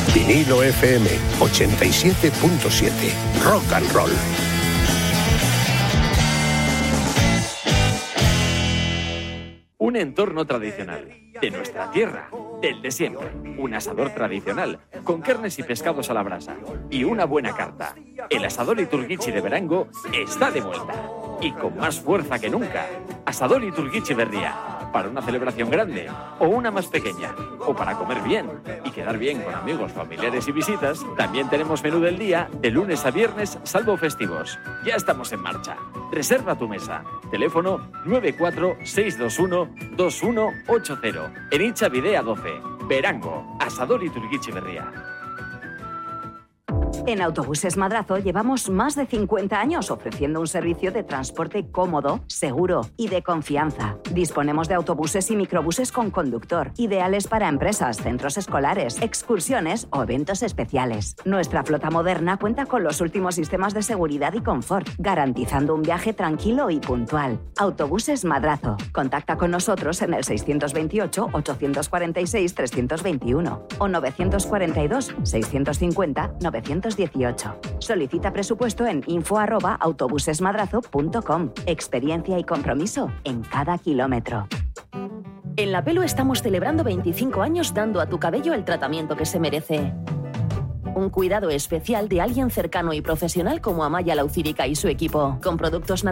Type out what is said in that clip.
Vinilo FM 87.7. Rock and roll. Un entorno tradicional, de nuestra tierra, del de siempre. Un asador tradicional, con carnes y pescados a la brasa. Y una buena carta. El asador Iturguichi de Berango está de vuelta. Y con más fuerza que nunca. Asador Iturguichi Berría. Para una celebración grande, o una más pequeña, o para comer bien y quedar bien con amigos, familiares y visitas, también tenemos menú del día de lunes a viernes, salvo festivos. Ya estamos en marcha. Reserva tu mesa. Teléfono 946212180. En Itxavidea 12. Berango. Asador Iturguichi Berría. En Autobuses Madrazo llevamos más de 50 años ofreciendo un servicio de transporte cómodo, seguro y de confianza. Disponemos de autobuses y microbuses con conductor, ideales para empresas, centros escolares, excursiones o eventos especiales. Nuestra flota moderna cuenta con los últimos sistemas de seguridad y confort, garantizando un viaje tranquilo y puntual. Autobuses Madrazo. Contacta con nosotros en el 628-846-321 o 942-650-918. Solicita presupuesto en info@autobusesmadrazo.com. Experiencia y compromiso en cada kilómetro. En La Pelu estamos celebrando 25 años dando a tu cabello el tratamiento que se merece. Un cuidado especial de alguien cercano y profesional como Amaya Laucírica y su equipo, con productos naturales